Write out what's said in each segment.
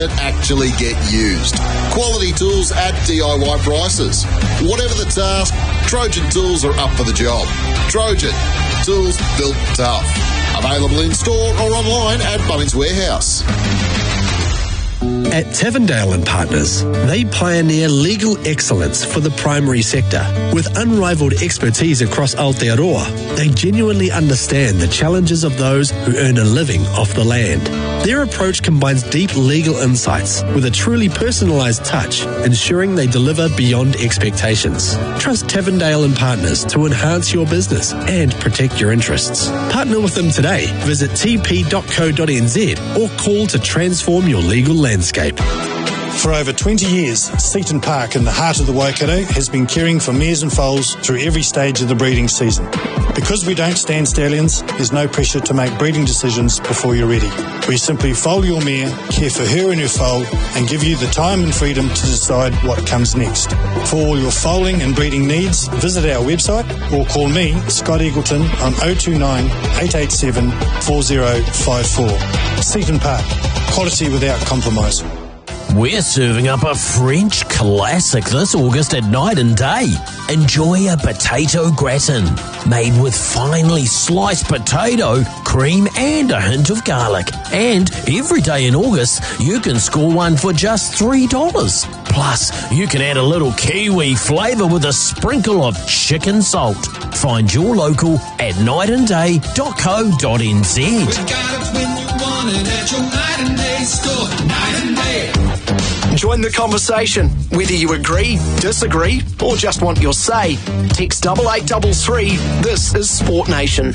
that actually get used. Quality tools at DIY prices. Whatever the task, Trojan tools are up for the job. Trojan, tools built tough. Available in store or online at Bunnings Warehouse. At Tavendale and Partners, they pioneer legal excellence for the primary sector. With unrivaled expertise across Aotearoa, they genuinely understand the challenges of those who earn a living off the land. Their approach combines deep legal insights with a truly personalised touch, ensuring they deliver beyond expectations. Trust Tavendale and Partners to enhance your business and protect your interests. Partner with them today. Visit tp.co.nz or call to transform your legal landscape. For over 20 years, Seaton Park in the heart of the Waikato has been caring for mares and foals through every stage of the breeding season. Because we don't stand stallions, there's no pressure to make breeding decisions before you're ready. We simply foal your mare, care for her and her foal, and give you the time and freedom to decide what comes next. For all your foaling and breeding needs, visit our website or call me, Scott Eagleton, on 029 887 4054. Seaton Park, quality without compromise. We're serving up a French classic this August at Night and Day. Enjoy a potato gratin made with finely sliced potato, cream and a hint of garlic. And every day in August, you can score one for just $3. Plus, you can add a little kiwi flavour with a sprinkle of chicken salt. Find your local at nightandday.co.nz. We got it when you want it at your Night and Day store. Night and Day. Join the conversation. Whether you agree, disagree, or just want your say, text 8833. This is Sport Nation.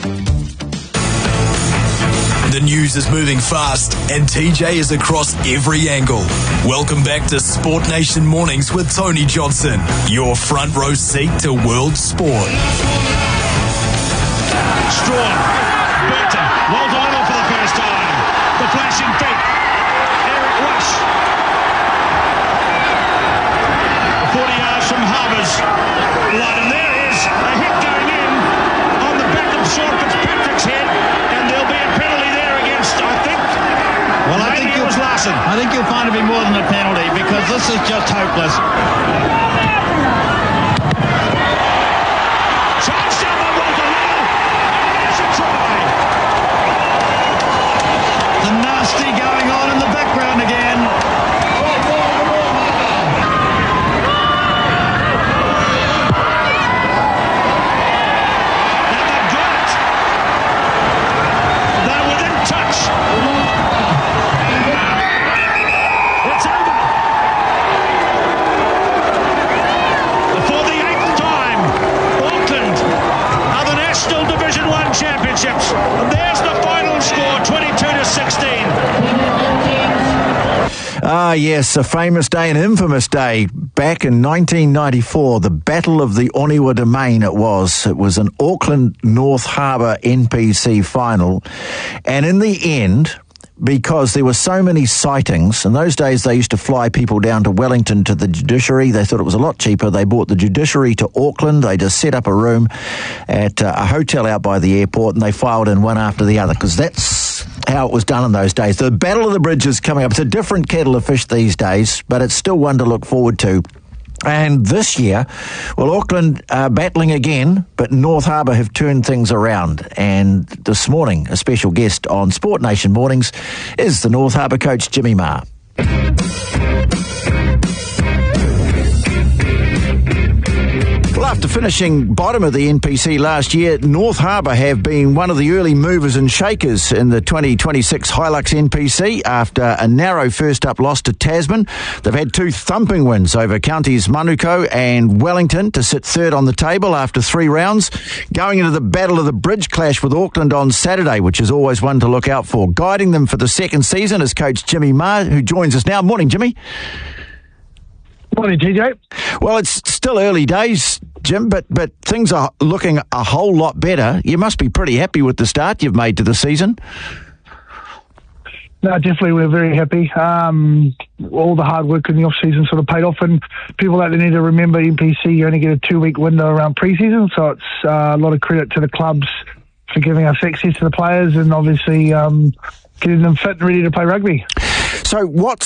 The news is moving fast and TJ is across every angle. Welcome back to Sport Nation Mornings with Tony Johnson, your front row seat to world sport. Strawn, Burton, rolls a little for the first time. The flashing feet. Eric Rush. 40 yards from Harbour's line, and there is a hit going in on the back of Sean Fitzpatrick's head, and there'll be a penalty there against, I think. Well, I think it was Larson. I think you'll find it be more than a penalty because this is just hopeless. Charge down by Walter Little. There's a try. The nasty going on in the background again. Championships. And there's the final score, 22-16. Ah, yes, a famous day, an infamous day. Back in 1994, the Battle of the Oniwa Domain it was. It was an Auckland North Harbour NPC final. And in the end, because there were so many sightings, in those days they used to fly people down to Wellington to the judiciary. They thought it was a lot cheaper. They brought the judiciary to Auckland. They just set up a room at a hotel out by the airport and they filed in one after the other because that's how it was done in those days. The Battle of the Bridges coming up. It's a different kettle of fish these days, but it's still one to look forward to. And this year, well, Auckland battling again, but North Harbour have turned things around. And this morning, a special guest on Sport Nation Mornings is the North Harbour coach, Jimmy Maher. Well, after finishing bottom of the NPC last year, North Harbour have been one of the early movers and shakers in the 2026 Hilux NPC after a narrow first-up loss to Tasman. They've had two thumping wins over counties Manukau and Wellington to sit third on the table after 3 rounds, going into the Battle of the Bridge clash with Auckland on Saturday, which is always one to look out for. Guiding them for the second season is coach Jimmy Maher, who joins us now. Morning, Jimmy. Morning, TJ. Well, it's still early days, Jim, but things are looking a whole lot better. You must be pretty happy with the start you've made to the season. No, definitely, we're very happy. All the hard work in the off-season sort of paid off, and people that need to remember NPC, you only get a 2-week window around pre-season, so it's a lot of credit to the clubs for giving us access to the players and obviously getting them fit and ready to play rugby. So what's